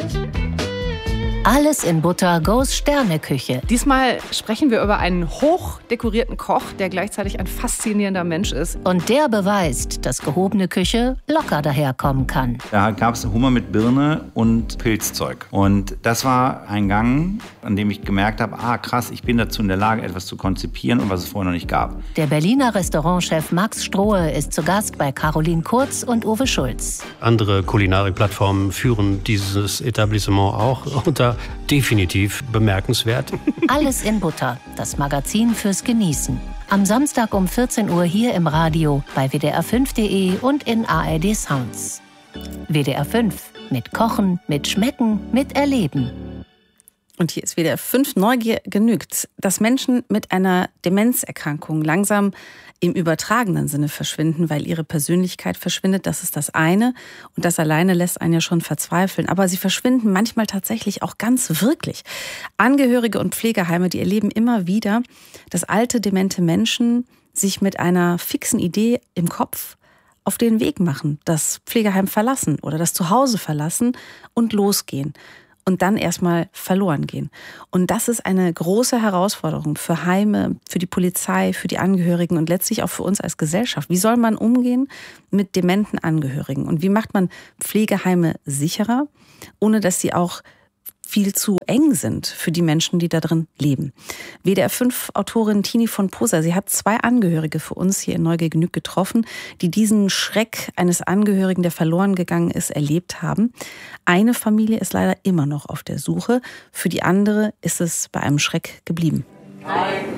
Alles in Butter goes Sterneküche. Diesmal sprechen wir über einen hochdekorierten Koch, der gleichzeitig ein faszinierender Mensch ist. Und der beweist, dass gehobene Küche locker daherkommen kann. Da gab es Hummer mit Birne und Pilzzeug. Und das war ein Gang, an dem ich gemerkt habe, krass, ich bin dazu in der Lage, etwas zu konzipieren und was es vorher noch nicht gab. Der Berliner Restaurantchef Max Strohe ist zu Gast bei Caroline Kurz und Uwe Schulz. Andere Kulinarikplattformen führen dieses Etablissement auch unter definitiv bemerkenswert. Alles in Butter, das Magazin fürs Genießen. Am Samstag um 14 Uhr hier im Radio, bei wdr5.de und in ARD Sounds. WDR 5. Mit Kochen, mit Schmecken, mit Erleben. Und hier ist WDR 5. Neugier genügt. Dass Menschen mit einer Demenzerkrankung langsam im übertragenen Sinne verschwinden, weil ihre Persönlichkeit verschwindet, das ist das eine. Und das alleine lässt einen ja schon verzweifeln. Aber sie verschwinden manchmal tatsächlich auch ganz wirklich. Angehörige und Pflegeheime, die erleben immer wieder, dass alte, demente Menschen sich mit einer fixen Idee im Kopf auf den Weg machen, das Pflegeheim verlassen oder das Zuhause verlassen und losgehen. Und dann erstmal verloren gehen. Und das ist eine große Herausforderung für Heime, für die Polizei, für die Angehörigen und letztlich auch für uns als Gesellschaft. Wie soll man umgehen mit dementen Angehörigen? Und wie macht man Pflegeheime sicherer, ohne dass sie auch viel zu eng sind für die Menschen, die da drin leben? WDR 5-Autorin Tini von Poser, sie hat 2 Angehörige für uns hier in Neugier genügt getroffen, die diesen Schreck eines Angehörigen, der verloren gegangen ist, erlebt haben. Eine Familie ist leider immer noch auf der Suche, für die andere ist es bei einem Schreck geblieben.